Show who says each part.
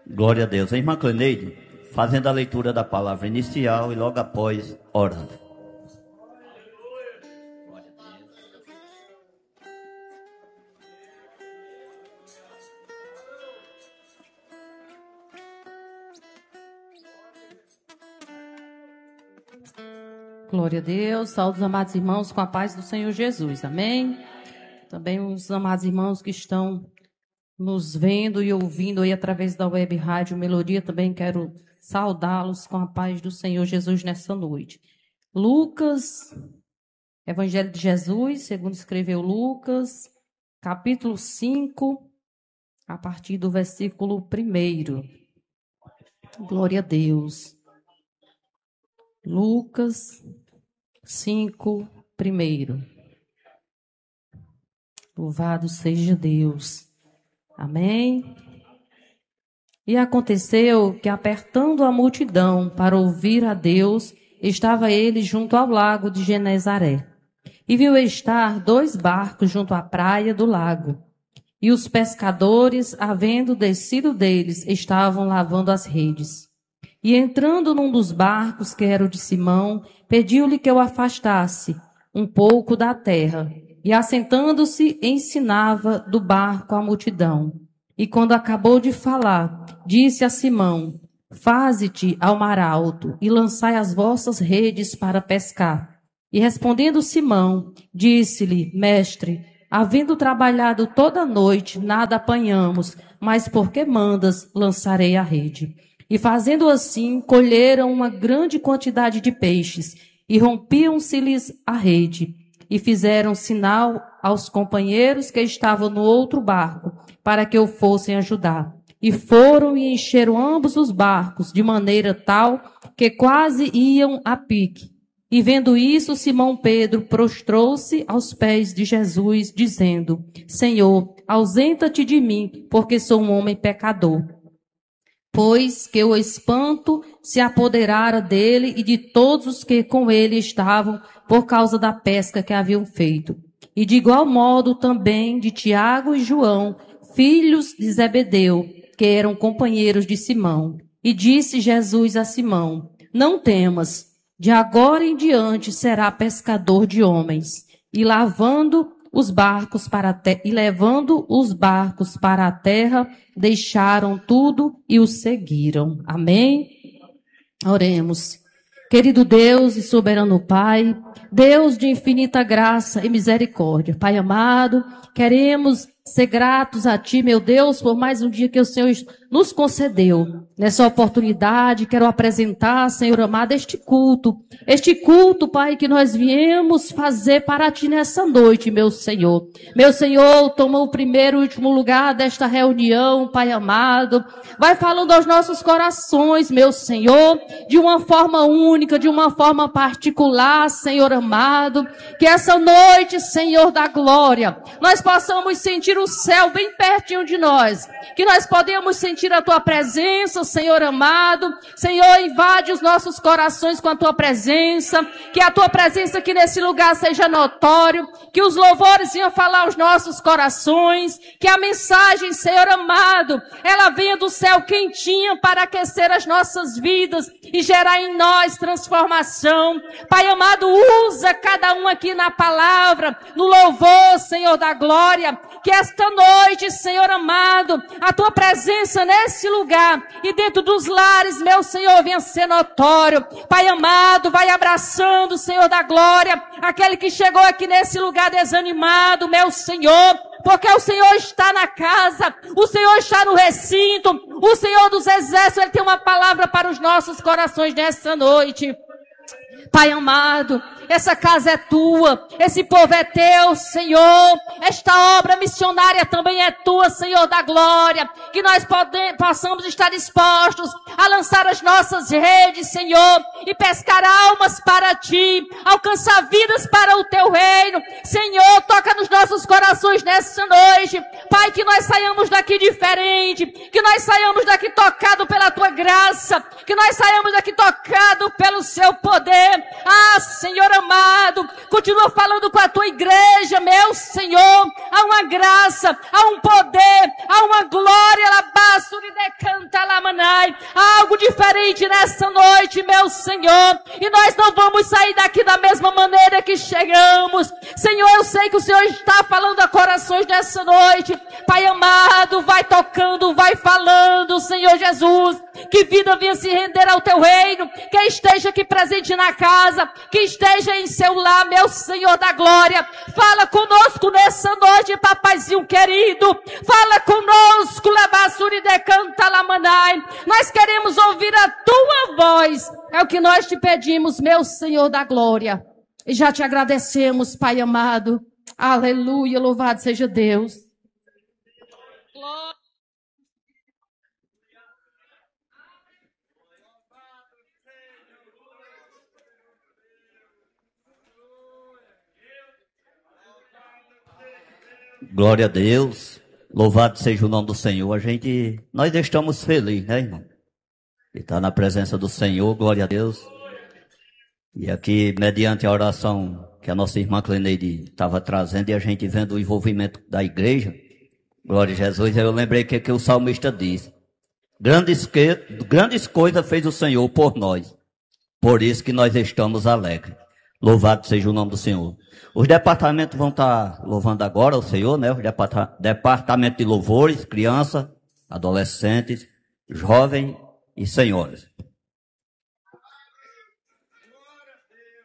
Speaker 1: Glória a Deus. A irmã Cleneide, fazendo a leitura da palavra inicial e logo após orando.
Speaker 2: Glória a Deus, saúde os amados irmãos com a paz do Senhor Jesus, amém? Também os amados irmãos que estão nos vendo e ouvindo aí através da web rádio Melodia, também quero saudá-los com a paz do Senhor Jesus nessa noite. Lucas, Evangelho de Jesus, segundo escreveu Lucas, capítulo 5, a partir do versículo 1. Glória a Deus. Lucas 5, 1. Louvado seja Deus. Amém. E aconteceu que, apertando a multidão para ouvir a Deus, estava ele junto ao lago de Genezaré. E viu estar 2 barcos junto à praia do lago. E os pescadores, havendo descido deles, estavam lavando as redes. E entrando num dos barcos, que era o de Simão, pediu-lhe que o afastasse um pouco da terra. E assentando-se, ensinava do barco a multidão. E quando acabou de falar, disse a Simão: Faze-te ao mar alto e lançai as vossas redes para pescar. E respondendo Simão, disse-lhe: Mestre, havendo trabalhado toda a noite, nada apanhamos, mas porque mandas, lançarei a rede. E fazendo assim, colheram uma grande quantidade de peixes, e rompiam-se-lhes a rede, e fizeram sinal aos companheiros que estavam no outro barco, para que o fossem ajudar. E foram e encheram ambos os barcos, de maneira tal que quase iam a pique. E vendo isso, Simão Pedro prostrou-se aos pés de Jesus, dizendo: Senhor, ausenta-te de mim, porque sou um homem pecador. Pois que o espanto se apoderara dele e de todos os que com ele estavam, por causa da pesca que haviam feito. E de igual modo também de Tiago e João, filhos de Zebedeu, que eram companheiros de Simão. E disse Jesus a Simão: Não temas, de agora em diante será pescador de homens. E levando os barcos para a terra, deixaram tudo e o seguiram. Amém? Oremos. Querido Deus e soberano Pai, Deus de infinita graça e misericórdia, Pai amado, queremos ser gratos a Ti, meu Deus, por mais um dia que o Senhor nos concedeu. Nessa oportunidade, quero apresentar, Senhor amado, este culto, Pai, que nós viemos fazer para Ti nessa noite, meu Senhor. Meu Senhor, toma o primeiro e último lugar desta reunião, Pai amado. Vai falando aos nossos corações, meu Senhor, de uma forma única, de uma forma particular, Senhor amado. Que essa noite, Senhor da glória, nós possamos sentir o céu bem pertinho de nós. Que nós podemos sentir a Tua presença, Senhor amado. Senhor, invade os nossos corações com a Tua presença. Que a Tua presença aqui nesse lugar seja notório. Que os louvores venham falar aos nossos corações. Que a mensagem, Senhor amado, ela venha do céu quentinha para aquecer as nossas vidas e gerar em nós transformação. Pai amado, usa cada um aqui na palavra, no louvor, Senhor da glória. Que esta noite, Senhor amado, a Tua presença nesse lugar e dentro dos lares, meu Senhor, venha ser notório. Pai amado, vai abraçando, Senhor da glória, aquele que chegou aqui nesse lugar desanimado, meu Senhor, porque o Senhor está na casa, o Senhor está no recinto, o Senhor dos exércitos, Ele tem uma palavra para os nossos corações nessa noite. Pai amado, essa casa é Tua, esse povo é Teu, Senhor. Esta obra missionária também é Tua, Senhor da glória. Que nós possamos estar dispostos a lançar as nossas redes, Senhor, e pescar almas para Ti, alcançar vidas para o Teu reino. Senhor, toca nos nossos corações nessa noite. Pai, que nós saiamos daqui diferente, que nós saiamos daqui tocado pela Tua graça, que nós saiamos daqui tocado pelo Seu poder. Ah, Senhor amado, continua falando com a tua igreja, meu Senhor. Há uma graça, há um poder, há uma glória, labassuri decanta lamanai. Há algo diferente nessa noite, meu Senhor. E nós não vamos sair daqui da mesma maneira que chegamos. Senhor, eu sei que o Senhor está falando a corações nessa noite. Pai amado, vai tocando, vai falando, Senhor Jesus. Que vida venha se render ao teu reino. Que esteja aqui presente na casa, que esteja em seu lar, meu Senhor da glória. Fala conosco nessa noite, papaizinho querido. Fala conosco, labassuri decanta lamanai. Nós queremos ouvir a tua voz. É o que nós te pedimos, meu Senhor da glória. E já te agradecemos, Pai amado. Aleluia, louvado seja Deus. Glória.
Speaker 1: Glória a Deus, louvado seja o nome do Senhor. Nós estamos felizes, né, irmão? De estar na presença do Senhor, glória a Deus. E aqui, mediante a oração que a nossa irmã Cleneide estava trazendo e a gente vendo o envolvimento da igreja, glória a Jesus, eu lembrei que o salmista diz: grandes coisas fez o Senhor por nós, por isso que nós estamos alegres. Louvado seja o nome do Senhor. Os departamentos vão estar louvando agora o Senhor, né? Os departamento de louvores, crianças, adolescentes, jovens e senhores.